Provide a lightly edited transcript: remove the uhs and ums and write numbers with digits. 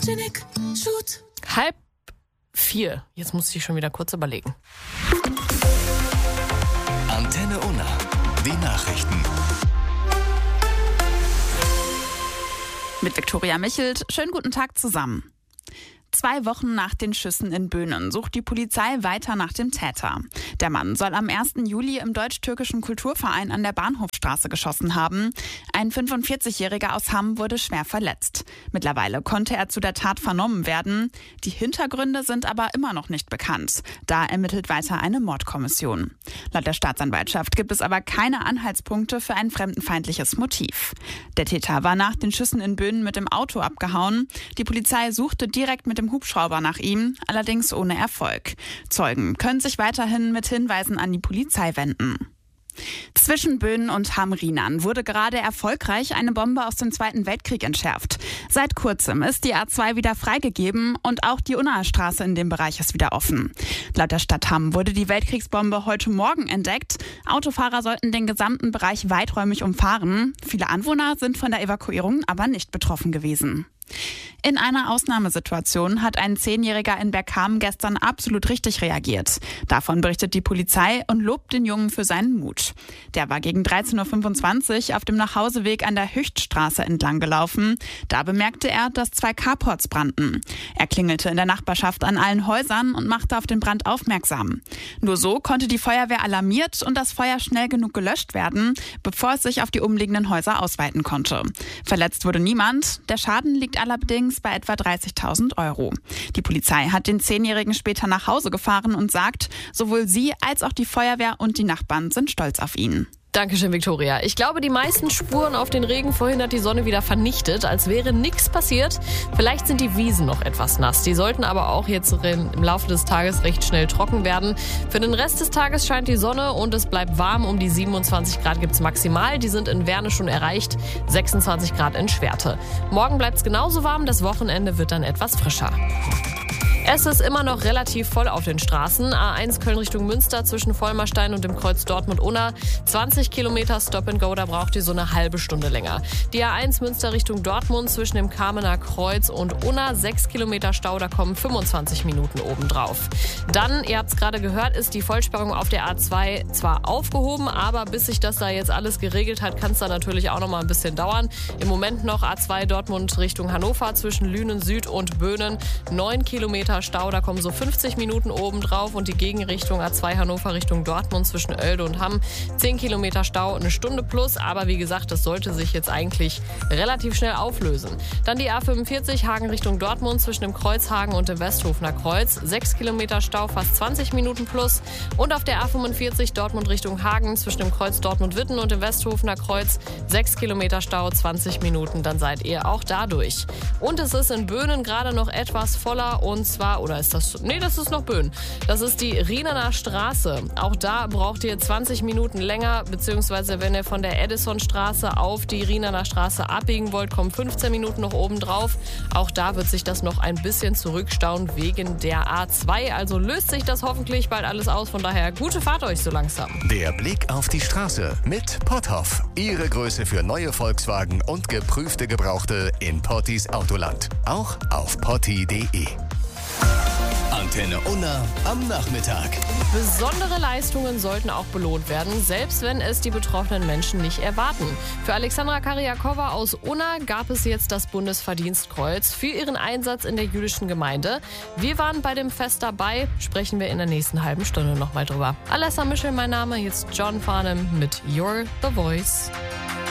Photogenic Shoot. 3:30. Jetzt musste ich schon wieder kurz überlegen. Antenne Unna. Die Nachrichten. Mit Viktoria Michelt. Schönen guten Tag zusammen. 2 Wochen nach den Schüssen in Böhnen sucht die Polizei weiter nach dem Täter. Der Mann soll am 1. Juli im deutsch-türkischen Kulturverein an der Bahnhofstraße geschossen haben. Ein 45-Jähriger aus Hamm wurde schwer verletzt. Mittlerweile konnte er zu der Tat vernommen werden. Die Hintergründe sind aber immer noch nicht bekannt. Da ermittelt weiter eine Mordkommission. Laut der Staatsanwaltschaft gibt es aber keine Anhaltspunkte für ein fremdenfeindliches Motiv. Der Täter war nach den Schüssen in Böhnen mit dem Auto abgehauen. Die Polizei suchte direkt mit dem Hubschrauber nach ihm, allerdings ohne Erfolg. Zeugen können sich weiterhin mit Hinweisen an die Polizei wenden. Zwischen Böhnen und Hamm-Rheinland wurde gerade erfolgreich eine Bombe aus dem Zweiten Weltkrieg entschärft. Seit kurzem ist die A2 wieder freigegeben und auch die Unnaer Straße in dem Bereich ist wieder offen. Laut der Stadt Hamm wurde die Weltkriegsbombe heute Morgen entdeckt. Autofahrer sollten den gesamten Bereich weiträumig umfahren. Viele Anwohner sind von der Evakuierung aber nicht betroffen gewesen. In einer Ausnahmesituation hat ein 10-Jähriger in Bergkamen gestern absolut richtig reagiert. Davon berichtet die Polizei und lobt den Jungen für seinen Mut. Der war gegen 13.25 Uhr auf dem Nachhauseweg an der Hüchtstraße entlang gelaufen. Da bemerkte er, dass 2 Carports brannten. Er klingelte in der Nachbarschaft an allen Häusern und machte auf den Brand aufmerksam. Nur so konnte die Feuerwehr alarmiert und das Feuer schnell genug gelöscht werden, bevor es sich auf die umliegenden Häuser ausweiten konnte. Verletzt wurde niemand. Der Schaden liegt allerdings bei etwa 30.000 Euro. Die Polizei hat den 10-Jährigen später nach Hause gefahren und sagt, sowohl sie als auch die Feuerwehr und die Nachbarn sind stolz auf ihn. Dankeschön, Viktoria. Ich glaube, die meisten Spuren auf den Regen vorhin hat die Sonne wieder vernichtet, als wäre nichts passiert. Vielleicht sind die Wiesen noch etwas nass. Die sollten aber auch jetzt im Laufe des Tages recht schnell trocken werden. Für den Rest des Tages scheint die Sonne und es bleibt warm. Um die 27 Grad gibt's maximal. Die sind in Werne schon erreicht. 26 Grad in Schwerte. Morgen bleibt's genauso warm. Das Wochenende wird dann etwas frischer. Es ist immer noch relativ voll auf den Straßen. A1 Köln Richtung Münster zwischen Vollmerstein und dem Kreuz Dortmund-Unna. 20 Kilometer Stop and Go, da braucht ihr so eine halbe Stunde länger. Die A1 Münster Richtung Dortmund zwischen dem Kamener Kreuz und Unna. 6 Kilometer Stau, da kommen 25 Minuten obendrauf. Dann, ihr habt es gerade gehört, ist die Vollsperrung auf der A2 zwar aufgehoben, aber bis sich das da jetzt alles geregelt hat, kann es da natürlich auch noch mal ein bisschen dauern. Im Moment noch A2 Dortmund Richtung Hannover zwischen Lünen Süd und Böhnen. 9 Kilometer Stau, da kommen so 50 Minuten oben drauf und die Gegenrichtung A2 Hannover Richtung Dortmund zwischen Oelde und Hamm. 10 Kilometer Stau, 1 Stunde plus, aber wie gesagt, das sollte sich jetzt eigentlich relativ schnell auflösen. Dann die A45 Hagen Richtung Dortmund zwischen dem Kreuzhagen und dem Westhofener Kreuz. 6 Kilometer Stau, fast 20 Minuten plus. Und auf der A45 Dortmund Richtung Hagen zwischen dem Kreuz Dortmund-Witten und dem Westhofener Kreuz. 6 Kilometer Stau, 20 Minuten, dann seid ihr auch da durch. Und es ist in Böhnen gerade noch etwas voller und zwar, oder ist das, nee, das ist noch Böhnen. Das ist die Rheinener Straße. Auch da braucht ihr 20 Minuten länger, beziehungsweise wenn ihr von der Edisonstraße auf die Rheinener Straße abbiegen wollt, kommen 15 Minuten noch oben drauf. Auch da wird sich das noch ein bisschen zurückstauen wegen der A2. Also löst sich das hoffentlich bald alles aus. Von daher gute Fahrt euch so langsam. Der Blick auf die Straße mit Potthoff. Ihre Größe für neue Volkswagen und geprüfte Gebrauchte in Pottis Autoland. Auch auf potti.de. Antenne Unna am Nachmittag. Besondere Leistungen sollten auch belohnt werden, selbst wenn es die betroffenen Menschen nicht erwarten. Für Alexandra Karjakova aus Unna gab es jetzt das Bundesverdienstkreuz für ihren Einsatz in der jüdischen Gemeinde. Wir waren bei dem Fest dabei, sprechen wir in der nächsten halben Stunde nochmal drüber. Alessa Mischel, mein Name, jetzt John Farnham mit You're the Voice.